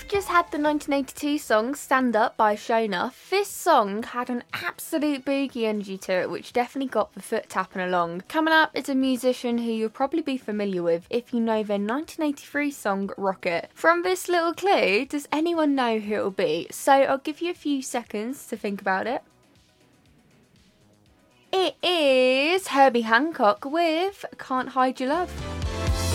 We've just had the 1982 song Stand Up by Shona. This song had an absolute boogie energy to it, which definitely got the foot tapping along. Coming up is a musician who you'll probably be familiar with if you know their 1983 song Rocket. From this little clue, does anyone know who it'll be? So I'll give you a few seconds to think about it. It is Herbie Hancock with Can't Hide Your Love.